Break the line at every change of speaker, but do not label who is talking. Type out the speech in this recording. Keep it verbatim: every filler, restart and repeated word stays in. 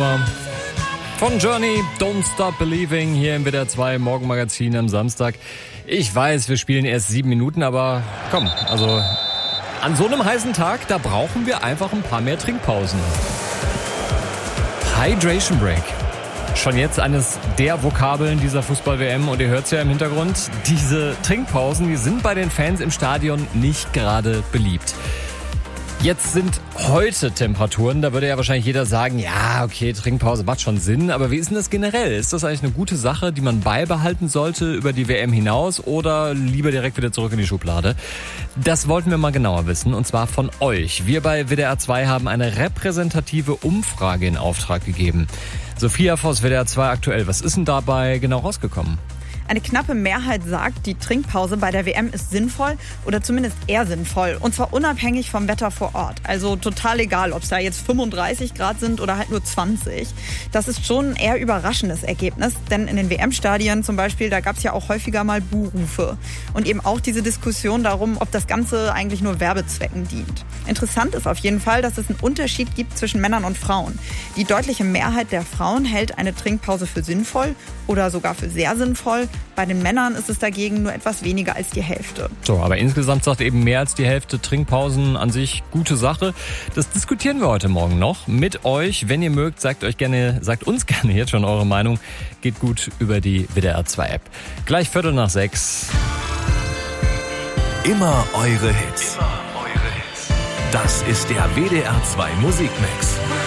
Nummer von Journey, Don't Stop Believing, hier im W D R zwei Morgenmagazin am Samstag. Ich weiß, wir spielen erst sieben Minuten, aber komm, also an so einem heißen Tag, da brauchen wir einfach ein paar mehr Trinkpausen. Hydration Break. Schon jetzt eines der Vokabeln dieser Fußball-W M und ihr hört es ja im Hintergrund, diese Trinkpausen, die sind bei den Fans im Stadion nicht gerade beliebt. Jetzt sind heute Temperaturen, da würde ja wahrscheinlich jeder sagen, ja, okay, Trinkpause macht schon Sinn, aber wie ist denn das generell? Ist das eigentlich eine gute Sache, die man beibehalten sollte über die W M hinaus oder lieber direkt wieder zurück in die Schublade? Das wollten wir mal genauer wissen und zwar von euch. Wir bei W D R zwei haben eine repräsentative Umfrage in Auftrag gegeben. Sophia Voss, W D R zwei aktuell, was ist denn dabei genau rausgekommen?
Eine knappe Mehrheit sagt, die Trinkpause bei der W M ist sinnvoll oder zumindest eher sinnvoll. Und zwar unabhängig vom Wetter vor Ort. Also total egal, ob es da jetzt fünfunddreißig Grad sind oder halt nur zwanzig. Das ist schon ein eher überraschendes Ergebnis. Denn in den W M-Stadien zum Beispiel, da gab es ja auch häufiger mal Buhrufe. Und eben auch diese Diskussion darum, ob das Ganze eigentlich nur Werbezwecken dient. Interessant ist auf jeden Fall, dass es einen Unterschied gibt zwischen Männern und Frauen. Die deutliche Mehrheit der Frauen hält eine Trinkpause für sinnvoll oder sogar für sehr sinnvoll. Bei den Männern ist es dagegen nur etwas weniger als die Hälfte.
So, aber insgesamt sagt eben mehr als die Hälfte Trinkpausen an sich gute Sache. Das diskutieren wir heute Morgen noch mit euch. Wenn ihr mögt, sagt euch gerne, sagt uns gerne jetzt schon eure Meinung. Geht gut über die W D R zwei App. Gleich Viertel nach sechs.
Immer eure Hits. Immer eure Hits. Das ist der W D R zwei Musikmix.